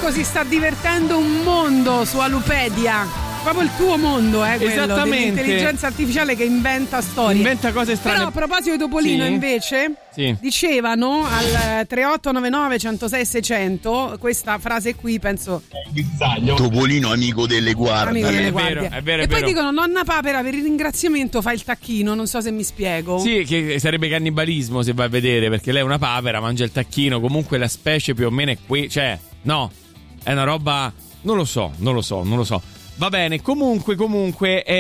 Marco si sta divertendo un mondo su Alupedia. Proprio il tuo mondo, quello dell'intelligenza artificiale che inventa storie. Inventa cose strane. Però a proposito di Topolino, invece, dicevano al 3899 106 600 questa frase qui, penso. Topolino amico delle guardie. È vero. Poi dicono nonna Papera per il ringraziamento fa il tacchino, non so se mi spiego. Sì, che sarebbe cannibalismo se vai a vedere, perché lei è una papera, mangia il tacchino, comunque la specie più o meno è qui, cioè, no, è una roba, non lo so. Va bene, comunque non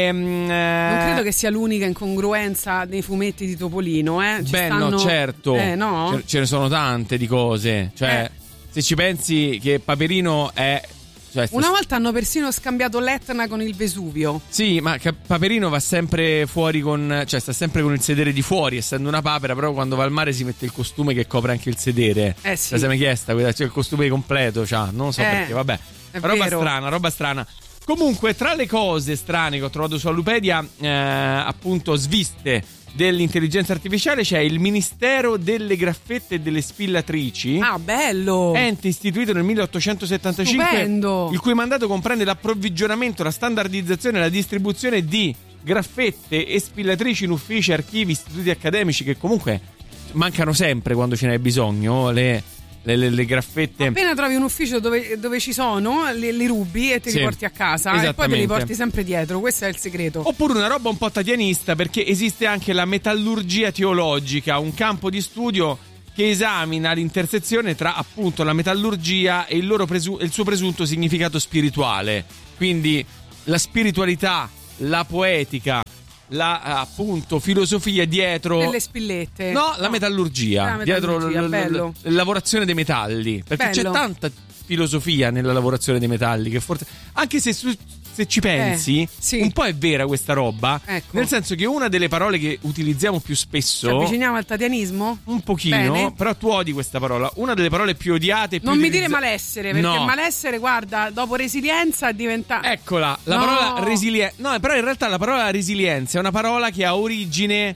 credo che sia l'unica incongruenza nei fumetti di Topolino, no, certo. No? Ce ne sono tante di cose. Cioè, se ci pensi che Paperino è... Una volta hanno persino scambiato l'Etna con il Vesuvio. Sì, ma Paperino va sempre fuori sta sempre con il sedere di fuori, essendo una papera, però quando va al mare si mette il costume che copre anche il sedere. Sì. La sei mai chiesta? Cioè il costume completo, non lo so perché, vabbè. Roba strana. Comunque, tra le cose strane che ho trovato su Alupedia, appunto sviste dell'intelligenza artificiale, c'è il Ministero delle Graffette e delle Spillatrici. Ah, bello! Ente istituito nel 1875, stupendo, il cui mandato comprende l'approvvigionamento, la standardizzazione e la distribuzione di graffette e spillatrici in uffici, archivi, istituti accademici, che comunque mancano sempre quando ce n'è bisogno, le graffette. Appena trovi un ufficio dove ci sono, li rubi e te li porti a casa e poi te li porti sempre dietro. Questo è il segreto. Oppure una roba un po' tatianista, perché esiste anche la metallurgia teologica, un campo di studio che esamina l'intersezione tra appunto la metallurgia e il suo presunto significato spirituale. Quindi la spiritualità, la poetica, la appunto filosofia dietro delle spillette. No, la metallurgia. Dietro la lavorazione dei metalli, perché c'è tanta filosofia nella lavorazione dei metalli, che forse, anche se ci pensi, un po' è vera questa roba, nel senso che una delle parole che utilizziamo più spesso, ci avviciniamo al tatianismo? Un pochino. Però tu odi questa parola. Una delle parole più odiate, non mi dire malessere, perché malessere, guarda, dopo resilienza è diventato, eccola, la parola resilienza. No, però in realtà la parola resilienza è una parola che ha origine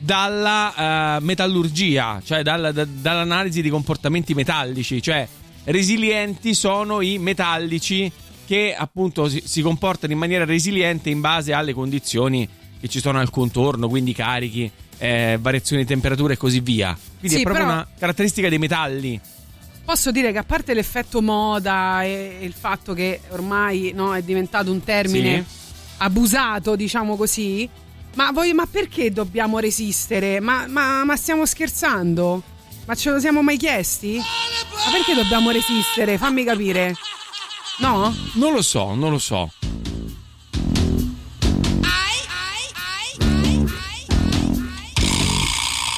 dalla metallurgia, cioè dall'analisi di comportamenti metallici. Cioè, resilienti sono i metallici che appunto si comportano in maniera resiliente in base alle condizioni che ci sono al contorno, quindi carichi, variazioni di temperatura e così via. Quindi è proprio una caratteristica dei metalli. Posso dire che, a parte l'effetto moda e il fatto che ormai è diventato un termine abusato, diciamo così, ma perché dobbiamo resistere? Ma stiamo scherzando? Ma ce lo siamo mai chiesti? Ma perché dobbiamo resistere? Fammi capire. No? Non lo so.